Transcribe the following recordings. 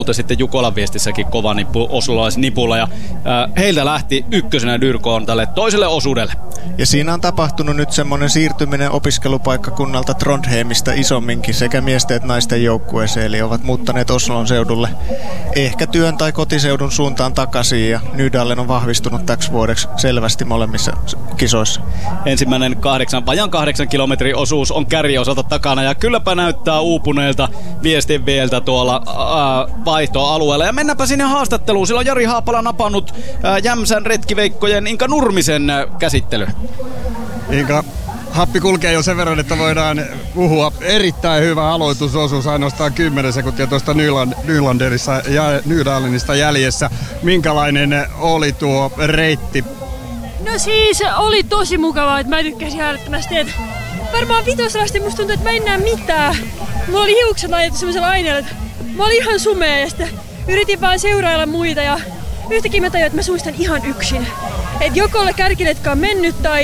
mutta sitten Jukolan viestissäkin kova nippu osulalaisnipulla ja heiltä lähti ykkösenä Dyrkoon tälle toiselle osuudelle. Ja siinä on tapahtunut nyt semmoinen siirtyminen opiskelupaikkakunnalta Trondheimista isomminkin sekä miesten että naisten joukkueeseen, eli ovat muuttaneet Oslon seudulle ehkä työn tai kotiseudun suuntaan takaisin ja Nydalen on vahvistunut täksi vuodeksi selvästi molemmissa kisoissa. Ensimmäinen vajaan 8 kilometrin osuus on kärjiosalta takana ja kylläpä näyttää uupuneelta viestin vieltä tuolla vaihtoalueella. Ja mennäänpä sinne haastatteluun. Sillä on Jari Haapala napannut Jämsän retkiveikkojen Inka Nurmisen käsittely. Inka, happi kulkee jo sen verran, että voidaan puhua. Erittäin hyvä aloitusosuus, ainoastaan 10 sekuntia tuosta Nydalenista jäljessä. Minkälainen oli tuo reitti? No siis oli tosi mukavaa, että mä tykkäsin äärettömästi. Varmaan vitosasti musta tuntuu, että mä en näe mitään. Mulla oli hiukset laitettu semmoisella aineella, että mä olin ihan sumea ja sitten yritin vaan seurailla muita ja yhtäkkiä mä tajuin, että mä suistan ihan yksin. Että joko ole kärkiletka on mennyt tai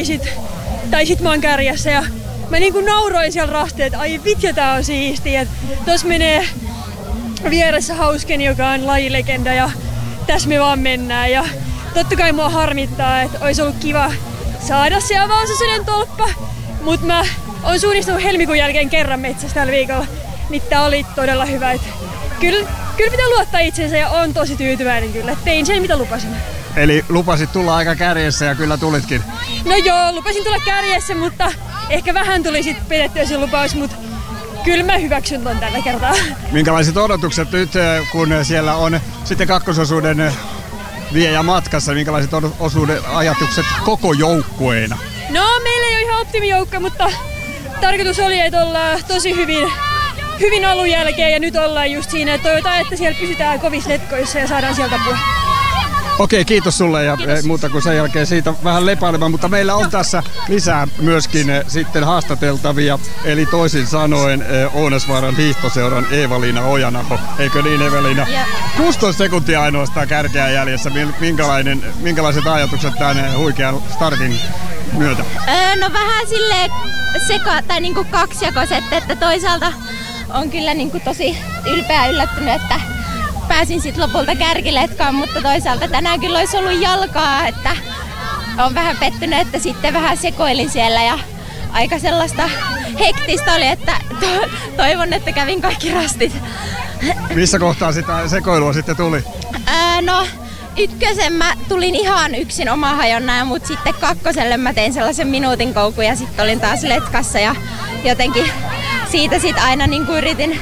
sit mä oon kärjessä ja mä niinku nauroin siellä rasteen, että ai vitja tää on siistiä. Tossa menee vieressä Hausken, joka on lajilegenda ja tässä me vaan mennään. Ja totta kai mua harmittaa, että olisi ollut kiva saada siellä Vaasasuden tolppa, mutta mä oon suunnistanut helmikuun jälkeen kerran metsässä tällä viikolla, niin tää oli todella hyvä. Kyllä pitää luottaa itsensä ja on tosi tyytyväinen kyllä. Tein sen mitä lupasin. Eli lupasit tulla aika kärjessä ja kyllä tulitkin? No joo, lupasin tulla kärjessä, mutta ehkä vähän tuli sit pidettyä se lupaus, mutta kyllä mä hyväksyn ton tällä kertaa. Minkälaiset odotukset nyt, kun siellä on sitten kakkososuuden viejä matkassa, minkälaiset osuuden ajatukset koko joukkueena? No meillä ei ole ihan optimijoukko, mutta tarkoitus oli, että ollaan tosi hyvin alun jälkeen ja nyt ollaan just siinä, että toivotaan, että siellä pysytään kovissa letkoissa ja saadaan sieltä apua. Okei, kiitos sulle ja kiitos. Muuta kuin sen jälkeen siitä vähän lepailemaan, mutta meillä on tässä lisää myöskin sitten haastateltavia, eli toisin sanoen Ounasvaaran hiihtoseuran Eeva-Liina Ojanaho. Eikö niin, Eeva-Liina? 16 sekuntia ainoastaan kärkeä jäljessä. Minkälaiset ajatukset tämän huikean startin myötä? No vähän silleen niinku kaksijakoiset, että toisaalta on kyllä niinku tosi ylpeä yllättynyt, että pääsin sitten lopulta kärkiletkaan, mutta toisaalta tänään kyllä olisi ollut jalkaa, että olen vähän pettynyt, että sitten vähän sekoilin siellä ja aika sellaista hektistä oli, että toivon, että kävin kaikki rastit. Missä kohtaa sitä sekoilua sitten tuli? No ykkösen mä tulin ihan yksin oma hajonna, mutta sitten kakkoselle mä tein sellaisen minuutin koukun ja sitten olin taas letkassa ja jotenkin siitä sitten aina niin kuin yritin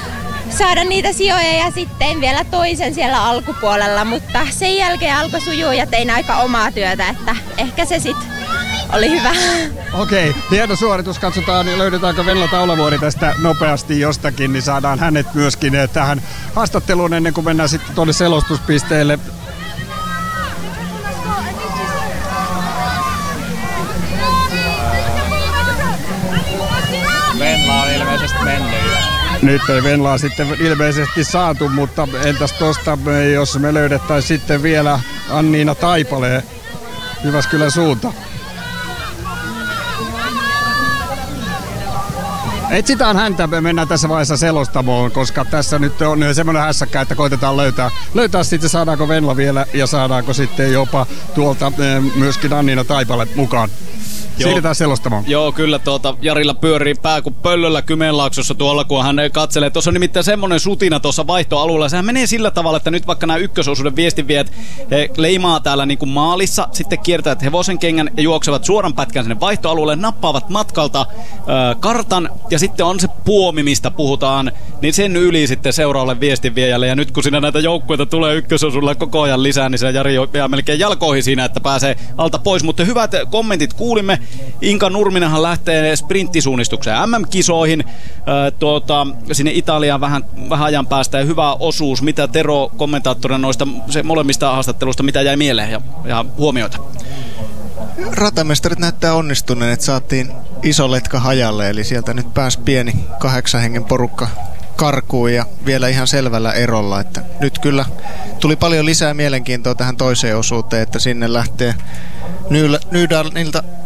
saada niitä sijoja ja sitten vielä toisen siellä alkupuolella, mutta sen jälkeen alkoi sujua ja tein aika omaa työtä, että ehkä se sitten oli hyvä. Okei, hieno suoritus. Katsotaan, löydetäänkö Venla Taulavuori tästä nopeasti jostakin, niin saadaan hänet myöskin tähän haastatteluun ennen kuin mennään sitten tuonne selostuspisteelle. Venla on ilmeisesti mennyt jo. Nyt ei Venlaa sitten ilmeisesti saatu, mutta entäs tosta, jos me löydettäisiin sitten vielä Anniina Taipale Jyväskylän suunta. Etsitään häntä, me mennään tässä vaiheessa selostamoon, koska tässä nyt on semmoinen hässäkkä, että koitetaan löytää sitten saadaanko Venla vielä ja saadaanko sitten jopa tuolta myöskin Anniina Taipale mukaan. Siirretään selostamoon. Joo, kyllä Jarilla pyörii pää kuin pöllöllä Kymenlaaksossa tuolla, kun hän katselee. Tuossa on nimittäin semmoinen sutina tuossa vaihtoalueella. Sehän menee sillä tavalla, että nyt vaikka nämä ykkösosuuden viestinviejät leimaa täällä niin kuin maalissa, sitten kiertävät hevosen kengän ja juoksevat suoran pätkän sinne vaihtoalueelle, nappaavat matkalta kartan ja sitten on se puomi, mistä puhutaan, niin sen yli sitten seuraavalle viestinviejälle. Ja nyt kun siinä näitä joukkueita tulee ykkösosuudella koko ajan lisää, niin se Jari jää melkein jalkoihin siinä, että pääsee alta pois. Mutta hyvät kommentit kuulimme. Inka Nurminenhan lähtee sprinttisuunnistukseen MM-kisoihin sinne Italiaan vähän ajan päästä ja hyvä osuus. Mitä Tero kommentaattorina noista molemmista haastattelusta, mitä jäi mieleen ja huomioita? Ratamestarit näyttää onnistuneen, että saatiin iso letka hajalle, eli sieltä nyt pääsi pieni 8 hengen porukka karkuun ja vielä ihan selvällä erolla, että nyt kyllä tuli paljon lisää mielenkiintoa tähän toiseen osuuteen, että sinne lähtee Nydalenilta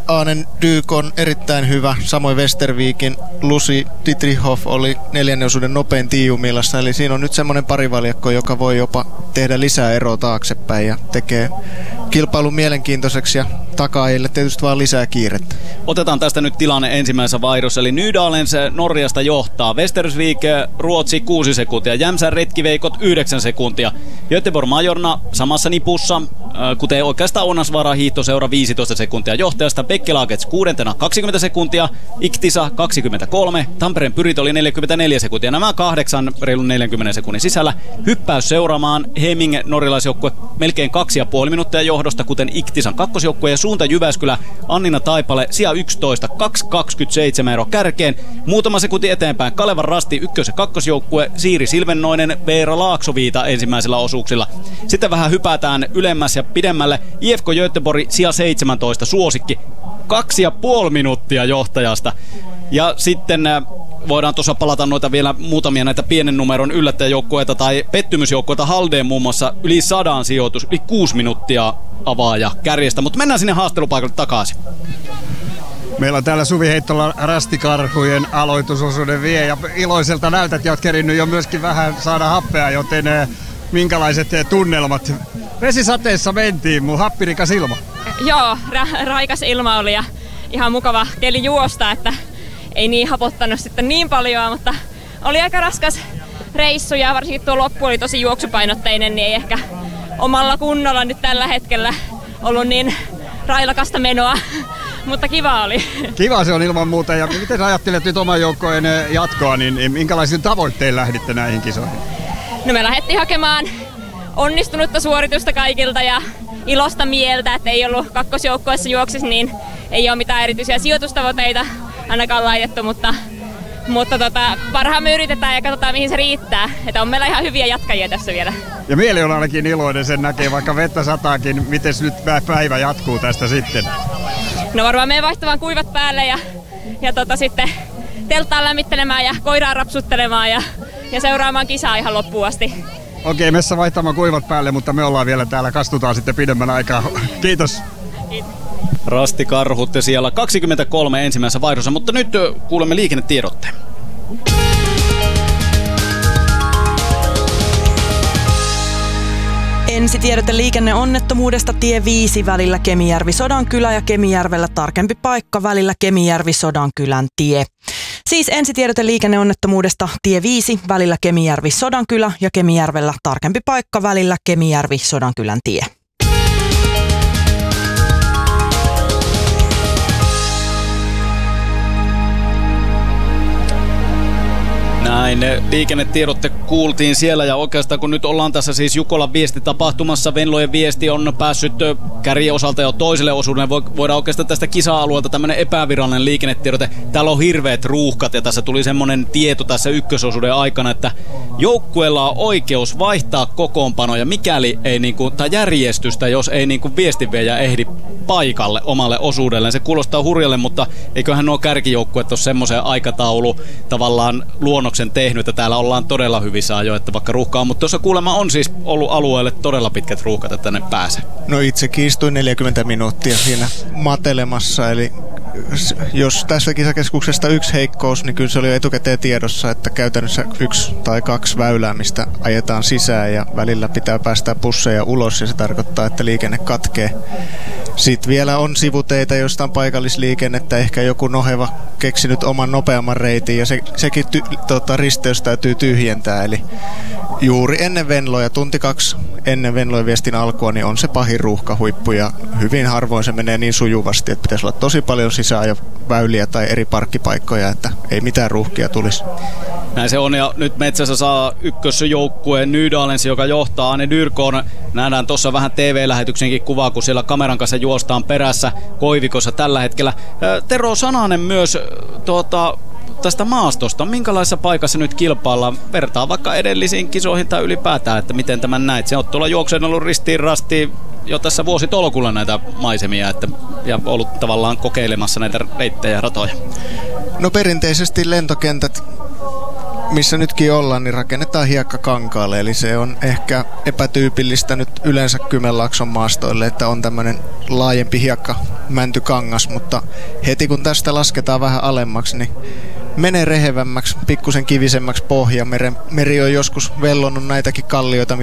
Aanen Dyk on erittäin hyvä. Samoin Westervikin Lucy Dietrichhoff oli 4. osuuden nopein tiiumillassa. Eli siinä on nyt semmoinen parivaljakko, joka voi jopa tehdä lisää eroa taaksepäin ja tekee kilpailun mielenkiintoiseksi ja takaajille tietysti vaan lisää kiirettä. Otetaan tästä nyt tilanne ensimmäisessä vaihdossa, eli Nydalens Norjasta johtaa, Westervik Ruotsi 6 sekuntia, Jämsän Retkiveikot 9 sekuntia, Göteborg Majorna samassa nipussa, kuten oikeastaan Ounasvaara hiihtoseura 15 sekuntia johtajasta, Bekkelagets 6. 20 sekuntia, Iktisa 23, Tampereen Pyrit oli 44 sekuntia, nämä 8 reilun 40 sekunnin sisällä, hyppäys seuraamaan Heming norjalaisjoukkue melkein 2,5 minuuttia johdosta, kuten Iktisan kakkosjoukkue ja Suunta Jyväskylä Annina Taipale sija 11, 2.27 ero kärkeen. Muutama sekunti eteenpäin Kalevan Rasti ykkös- ja kakkosjoukkue, Siiri Silvennoinen, Veera Laaksoviita ensimmäisillä osuuksilla. Sitten vähän hypätään ylemmäs ja pidemmälle. IFK Göteborg sija 17 suosikki, 2,5 minuuttia johtajasta. Ja sitten voidaan tuossa palata noita vielä muutamia näitä pienen numeron yllättäjäjoukkueita tai pettymysjoukkueita. Haldeen muun muassa yli 100 sijoitus, yli 6 minuuttia avaaja kärjestä. Mutta mennään sinne haastelupaikalle takaisin. Meillä on täällä Suvi Heittola Rastikarhujen aloitusosuuden vie ja iloiselta näytät ja oot kerinnyt jo myöskin vähän saada happea, joten minkälaiset tunnelmat? Vesisateessa mentiin, mun happirikas ilma. Joo, raikas ilma oli ja ihan mukava keli juosta, että ei niin hapottanut sitten niin paljon, mutta oli aika raskas reissu ja varsinkin tuo loppu oli tosi juoksupainotteinen, niin ei ehkä omalla kunnolla nyt tällä hetkellä ollut niin railakasta menoa, mutta kiva oli. Kiva se on ilman muuta. Ja miten ajattelet nyt oman joukkojen jatkoa, niin minkälaisin tavoittein lähditte näihin kisoihin? No me lähdettiin hakemaan onnistunutta suoritusta kaikilta ja ilosta mieltä, että ei ollut kakkosjoukkueessa juoksissa, niin ei ole mitään erityisiä sijoitustavoitteita ainakaan laitettu, mutta parhaamme yritetään ja katsotaan mihin se riittää. Että on meillä ihan hyviä jatkajia tässä vielä. Ja mieli on ainakin iloinen, sen näkee vaikka vettä sataakin. Miten nyt päivä jatkuu tästä sitten? No varmaan meidän vaihtamaan kuivat päälle ja sitten telttaan lämmittelemään ja koiraa rapsuttelemaan ja seuraamaan kisaa ihan loppuun asti. Okei, messä vaihtamaan kuivat päälle, mutta me ollaan vielä täällä, kastutaan sitten pidemmän aikaa. Kiitos. Kiitos. Rasti Karhutte siellä 23 ensimmäisessä vaihdossa, mutta nyt kuulemme liikennetiedotteen. Ensitiedote liikenneonnettomuudesta tie 5 välillä Kemijärvi-Sodankylä ja Kemijärvellä tarkempi paikka välillä Kemijärvi-Sodankylän tie. Siis ensitiedote liikenneonnettomuudesta tie 5 välillä Kemijärvi-Sodankylä ja Kemijärvellä tarkempi paikka välillä Kemijärvi-Sodankylän tie. Näin, liikennetiedotte kuultiin siellä ja oikeastaan kun nyt ollaan tässä siis Jukolan viestitapahtumassa, Venlojen viesti on päässyt kärjenosalta jo toiselle osuudelle. Voidaan oikeastaan tästä kisa-alueelta tämmöinen epävirallinen liikennetiedote. Täällä on hirveät ruuhkat ja tässä tuli semmoinen tieto tässä ykkösosuuden aikana, että joukkueella on oikeus vaihtaa kokoonpanoja mikäli ei tai järjestystä, jos ei viestinviejä ehdi paikalle omalle osuudelleen. Se kuulostaa hurjalle, mutta eiköhän nuo kärkijoukkueet ole semmoisen aikataulu tavallaan luonnoksen tehnyt, että täällä ollaan todella hyvissä ajoin, että vaikka ruuhkaa on, mutta tuossa kuulemma on siis ollut alueelle todella pitkät ruuhkat, että tänne pääsee. No itsekin istuin 40 minuuttia siinä matelemassa, eli jos tässä kisakeskuksesta yksi heikkous, niin kyllä se oli jo etukäteen tiedossa, että käytännössä 1 tai 2 väylää, mistä ajetaan sisään ja välillä pitää päästää busseja ulos ja se tarkoittaa, että liikenne katkee. Sitten vielä on sivuteitä, joista on paikallisliikennettä, ehkä joku noheva keksinyt oman nopeamman reitin ja sekin risteys täytyy tyhjentää, eli juuri ennen Venloja, tunti 2 ennen Venlojen viestin alkua, niin on se pahin ruuhkahuippu ja hyvin harvoin se menee niin sujuvasti, että pitäisi olla tosi paljon sisäajoväyliä tai eri parkkipaikkoja, että ei mitään ruuhkia tulisi. Näin se on ja nyt metsässä saa ykkösjoukkueen Nydalens, joka johtaa Anne Dyrkon. Nähdään tuossa vähän TV-lähetyksenkin kuvaa, kun siellä kameran kanssa juostaan perässä Koivikossa tällä hetkellä. Tero Sananen myös tästä maastosta. Minkälaisessa paikassa nyt kilpaillaan? Vertaa vaikka edellisiin kisoihin tai ylipäätään, että miten tämän näit. Se on tuolla juokseen ollut ristiin rastiin jo tässä vuositolkulla näitä maisemia ja ollut tavallaan kokeilemassa näitä reittejä ja ratoja. No perinteisesti lentokentät missä nytkin ollaan, niin rakennetaan hiekkakankaalle. Eli se on ehkä epätyypillistä nyt yleensä Kymenlaakson maastoille, että on tämmöinen laajempi hiekkamäntykangas, mutta heti kun tästä lasketaan vähän alemmaksi, niin menee rehevämmäksi, pikkusen kivisemmäksi pohja. Meri on joskus vellonnut näitäkin kallioita,